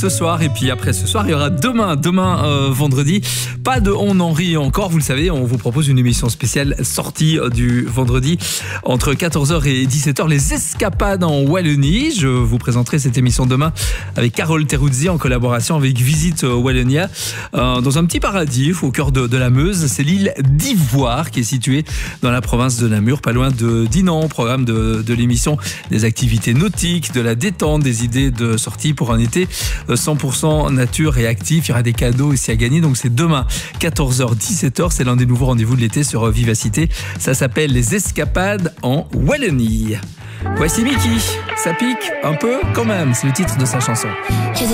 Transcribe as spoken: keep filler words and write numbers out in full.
Ce soir, et puis après ce soir, il y aura demain, demain euh, vendredi, pas de On en rit encore, vous le savez, on vous propose une émission spéciale sortie euh, du vendredi entre quatorze heures et dix-sept heures, les escapades en Wallonie. Je vous présenterai cette émission demain avec Carole Teruzzi en collaboration avec Visite Wallonia, euh, dans un petit paradis au cœur de, de la Meuse. C'est l'île d'Ivoire qui est située dans la province de Namur, pas loin de Dinan. Programme de, de l'émission, des activités nautiques, de la détente, des idées de sortie pour un été cent pour cent nature et actif. Il y aura des cadeaux aussi à gagner. Donc c'est demain, quatorze heures dix-sept heures. C'est l'un des nouveaux rendez-vous de l'été sur Vivacité. Ça s'appelle les escapades en Wallonie. Voici Mickey. Ça pique un peu quand même. C'est le titre de sa chanson.